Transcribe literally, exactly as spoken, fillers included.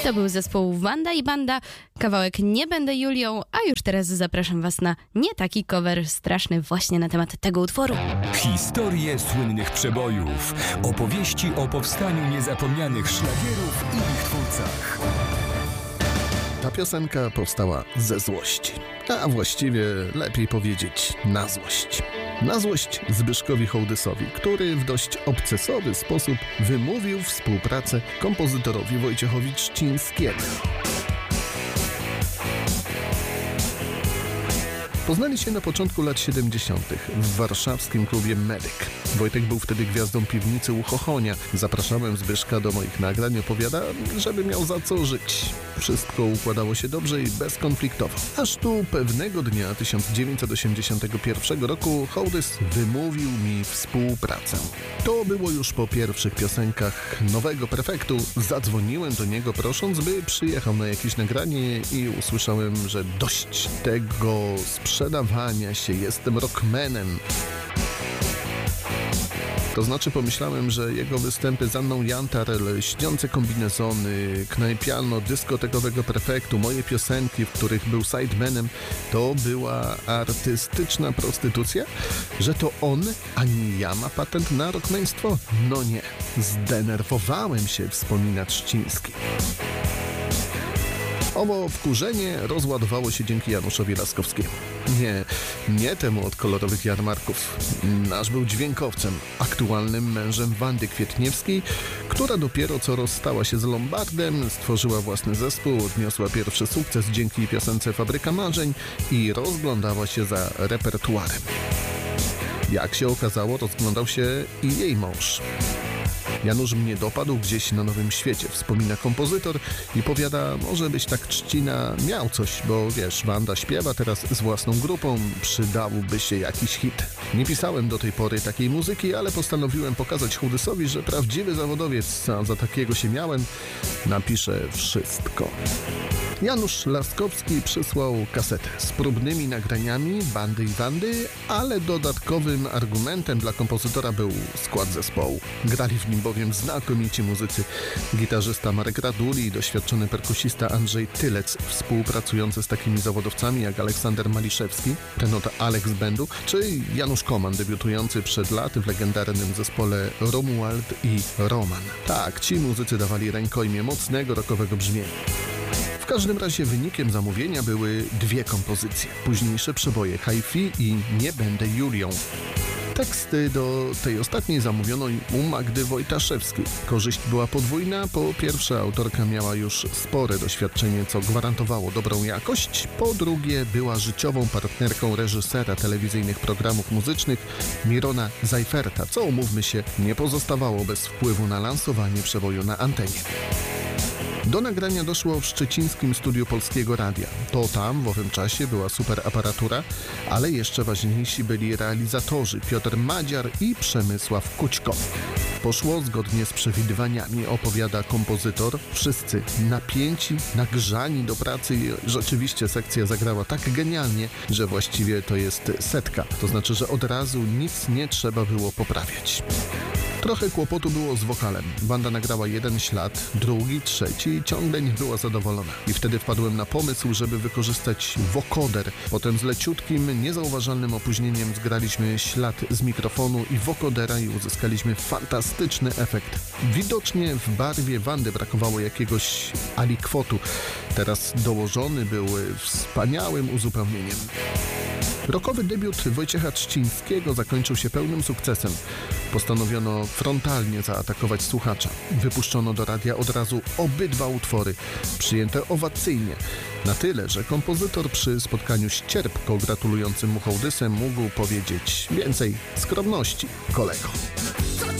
To był zespół Wanda i Banda, kawałek Nie będę Julią, a już teraz zapraszam was na nie taki cover straszny właśnie na temat tego utworu. Historie słynnych przebojów, opowieści o powstaniu niezapomnianych szlagierów i ich twórcach. Ta piosenka powstała ze złości, a właściwie lepiej powiedzieć na złość. Na złość Zbyszkowi Hołdysowi, który w dość obcesowy sposób wymówił współpracę kompozytorowi Wojciechowi Trzcińskiemu. Poznali się na początku lat siedemdziesiątych w warszawskim klubie Medyk. Wojtek był wtedy gwiazdą piwnicy u Chochonia. Zapraszałem Zbyszka do moich nagrań, opowiada, żeby miał za co żyć. Wszystko układało się dobrze i bezkonfliktowo. Aż tu pewnego dnia tysiąc dziewięćset osiemdziesiątego pierwszego roku Hołdys wymówił mi współpracę. To było już po pierwszych piosenkach nowego prefektu. Zadzwoniłem do niego prosząc, by przyjechał na jakieś nagranie i usłyszałem, że dość tego sprzedawania się, jestem rockmanem. To znaczy pomyślałem, że jego występy z Anną Jantar, lśniące kombinezony, knajpiano dyskotekowego prefektu, moje piosenki, w których był sidemanem, to była artystyczna prostytucja? Że to on, a nie ja ma patent na rockmaństwo? No nie, zdenerwowałem się, wspomina Trzciński. Owo wkurzenie rozładowało się dzięki Januszowi Laskowskiemu. Nie, nie temu od kolorowych jarmarków. Nasz był dźwiękowcem, aktualnym mężem Wandy Kwietniewskiej, która dopiero co rozstała się z Lombardem, stworzyła własny zespół, odniosła pierwszy sukces dzięki piosence Fabryka Marzeń i rozglądała się za repertuarem. Jak się okazało, rozglądał się i jej mąż. Janusz mnie dopadł gdzieś na Nowym Świecie, wspomina kompozytor i powiada, może byś tak Trzcina miał coś, bo wiesz, Wanda śpiewa teraz z własną grupą, przydałby się jakiś hit. Nie pisałem do tej pory takiej muzyki, ale postanowiłem pokazać Hołdysowi, że prawdziwy zawodowiec, a za takiego się miałem, napisze wszystko. Janusz Laskowski przysłał kasetę z próbnymi nagraniami Bandy i Wandy, ale dodatkowym argumentem dla kompozytora był skład zespołu. Grali w nim bowiem znakomici muzycy, gitarzysta Marek Raduli i doświadczony perkusista Andrzej Tylec, współpracujący z takimi zawodowcami jak Aleksander Maliszewski, ten od Alex Bandu, czy Janusz Koman, debiutujący przed laty w legendarnym zespole Romuald i Roman. Tak, ci muzycy dawali rękojmie mocnego rockowego brzmienia. W każdym razie wynikiem zamówienia były dwie kompozycje, późniejsze przeboje Hi-Fi i Nie będę Julią. Teksty do tej ostatniej zamówiono u Magdy Wojtaszewskiej. Korzyść była podwójna. Po pierwsze, autorka miała już spore doświadczenie, co gwarantowało dobrą jakość. Po drugie, była życiową partnerką reżysera telewizyjnych programów muzycznych Mirona Zajferta, co, umówmy się, nie pozostawało bez wpływu na lansowanie przeboju na antenie. Do nagrania doszło w szczecińskim studiu Polskiego Radia. To tam w owym czasie była super aparatura, ale jeszcze ważniejsi byli realizatorzy Piotr Madziar i Przemysław Kućko. Poszło zgodnie z przewidywaniami, opowiada kompozytor. Wszyscy napięci, nagrzani do pracy i rzeczywiście sekcja zagrała tak genialnie, że właściwie to jest setka. To znaczy, że od razu nic nie trzeba było poprawiać. Trochę kłopotu było z wokalem. Banda nagrała jeden ślad, drugi, trzeci i ciągle nie była zadowolona. I wtedy wpadłem na pomysł, żeby wykorzystać wokoder. Potem z leciutkim, niezauważalnym opóźnieniem zgraliśmy ślad z mikrofonu i wokodera i uzyskaliśmy fantastyczny efekt. Widocznie w barwie Wandy brakowało jakiegoś alikwotu. Teraz dołożony był wspaniałym uzupełnieniem. Rockowy debiut Wojciecha Trzcińskiego zakończył się pełnym sukcesem. Postanowiono frontalnie zaatakować słuchacza. Wypuszczono do radia od razu obydwa utwory, przyjęte owacyjnie. Na tyle, że kompozytor przy spotkaniu z cierpko gratulującym mu Hołdysem mógł powiedzieć: więcej skromności, kolego.